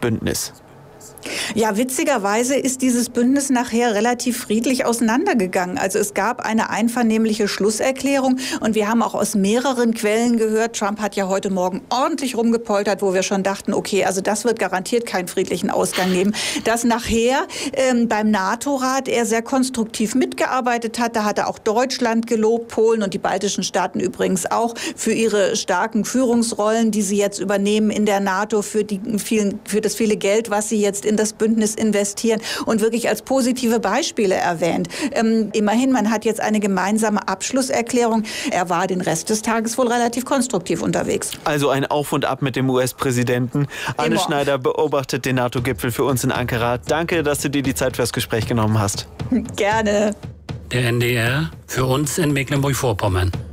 Bündnis? Ja, witzigerweise ist dieses Bündnis nachher relativ friedlich auseinandergegangen. Also es gab eine einvernehmliche Schlusserklärung und wir haben auch aus mehreren Quellen gehört, Trump hat ja heute Morgen ordentlich rumgepoltert, wo wir schon dachten, okay, also das wird garantiert keinen friedlichen Ausgang geben, dass nachher beim NATO-Rat er sehr konstruktiv mitgearbeitet hat. Da hat er auch Deutschland gelobt, Polen und die baltischen Staaten übrigens auch für ihre starken Führungsrollen, die sie jetzt übernehmen in der NATO, für das viele Geld, was sie jetzt in das Bündnis investieren und wirklich als positive Beispiele erwähnt. Immerhin, man hat jetzt eine gemeinsame Abschlusserklärung. Er war den Rest des Tages wohl relativ konstruktiv unterwegs. Also ein Auf und Ab mit dem US-Präsidenten. Anne Schneider beobachtet den NATO-Gipfel für uns in Ankara. Danke, dass du dir die Zeit fürs Gespräch genommen hast. Gerne. Der NDR für uns in Mecklenburg-Vorpommern.